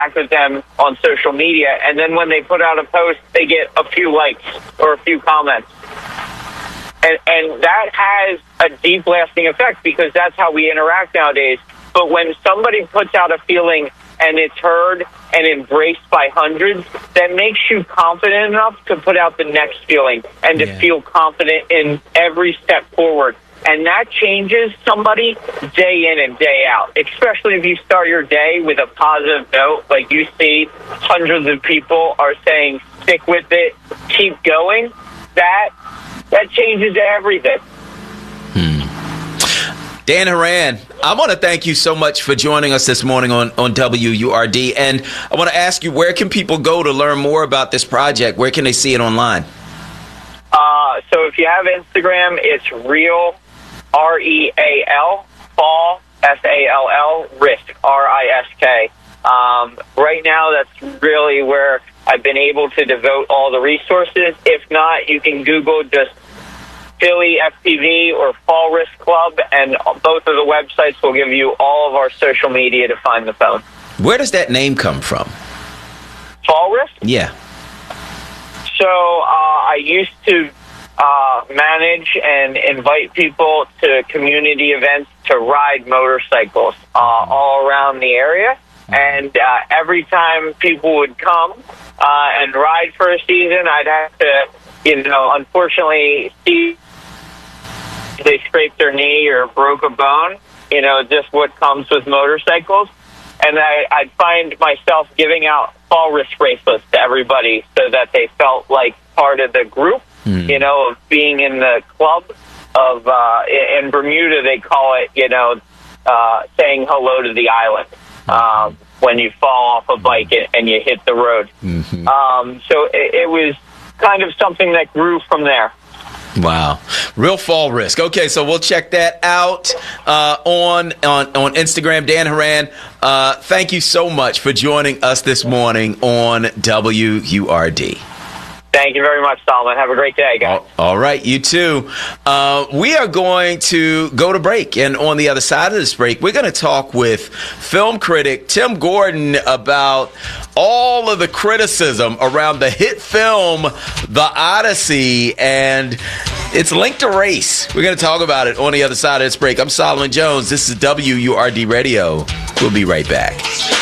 with them on social media, and then when they put out a post, they get a few likes or a few comments. And that has a deep lasting effect because that's how we interact nowadays. But when somebody puts out a feeling and it's heard and embraced by hundreds, that makes you confident enough to put out the next feeling and to feel confident in every step forward. And that changes somebody day in and day out, especially if you start your day with a positive note. Like you see hundreds of people are saying, stick with it, keep going. That changes everything. Dan Horan, I want to thank you so much for joining us this morning on WURD. And I want to ask you, where can people go to learn more about this project? Where can they see it online? So if you have Instagram, it's real, REAL, fall, FALL, risk, RISK. Right now, that's really where I've been able to devote all the resources. If not, you can Google just Philly FPV or Fall Risk Club, and both of the websites will give you all of our social media to find the phone. Where does that name come from? Fall Risk? Yeah. So I used to manage and invite people to community events to ride motorcycles all around the area. And every time people would come and ride for a season, I'd have to, unfortunately, see if they scraped their knee or broke a bone, just what comes with motorcycles. And I'd find myself giving out fall risk bracelets to everybody so that they felt like part of the group, of being in the club of, in Bermuda, they call it, saying hello to the island when you fall off a bike and you hit the road. So it was kind of something that grew from there. Wow. Real Fall Risk. Okay, so we'll check that out on Instagram. Dan Horan, thank you so much for joining us this morning on WURD. Thank you very much, Solomon. Have a great day, guys. All right, you too. We are going to go to break, and on the other side of this break, we're going to talk with film critic Tim Gordon about all of the criticism around the hit film The Odyssey and its link to race. We're going to talk about it on the other side of this break. I'm Solomon Jones. This is WURD Radio. We'll be right back.